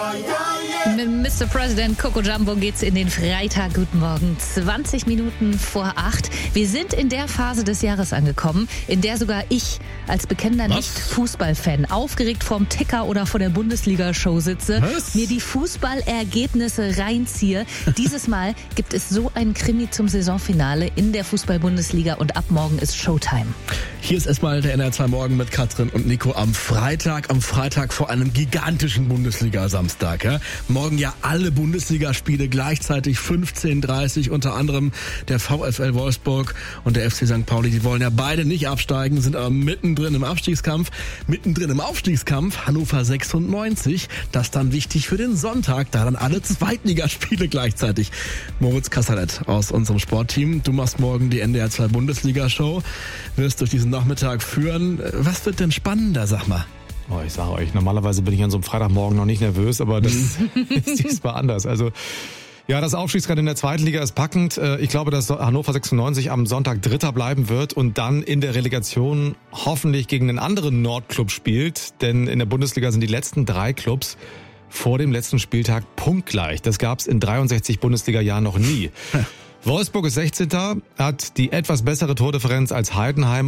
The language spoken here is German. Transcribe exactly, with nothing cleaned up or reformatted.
Mit Mister President Coco Jumbo geht's in den Freitag. Guten Morgen, zwanzig Minuten vor acht. Wir sind in der Phase des Jahres angekommen, in der sogar ich als bekennender Nicht-Fußballfan aufgeregt vorm Ticker oder vor der Bundesliga-Show sitze, Was? mir die Fußballergebnisse reinziehe. Dieses Mal gibt es so einen Krimi zum Saisonfinale in der Fußball-Bundesliga und ab morgen ist Showtime. Hier ist erstmal der N R zwei Morgen mit Katrin und Nico am Freitag. Am Freitag vor einem gigantischen Bundesliga-Samstag. Ja? Morgen ja alle Bundesligaspiele gleichzeitig, fünfzehn Uhr dreißig, unter anderem der VfL Wolfsburg und der F C Sankt Pauli. Die wollen ja beide nicht absteigen, sind aber mittendrin im Abstiegskampf. Mittendrin im Aufstiegskampf Hannover sechsundneunzig. Das ist dann wichtig für den Sonntag, da dann alle Zweitligaspiele gleichzeitig. Moritz Kassalet aus unserem Sportteam. Du machst morgen die N D R zwei Bundesliga-Show, wirst durch diesen Nachmittag führen. Was wird denn spannender, sag mal? Oh, ich sage euch, normalerweise bin ich an so einem Freitagmorgen noch nicht nervös, aber das ist diesmal anders. Also ja, das Aufstiegsrennen in der zweiten Liga ist packend. Ich glaube, dass Hannover sechsundneunzig am Sonntag Dritter bleiben wird und dann in der Relegation hoffentlich gegen einen anderen Nordclub spielt. Denn in der Bundesliga sind die letzten drei Clubs vor dem letzten Spieltag punktgleich. Das gab es in dreiundsechzig Bundesliga-Jahren noch nie. Wolfsburg ist sechzehnter, hat die etwas bessere Tordifferenz als Heidenheim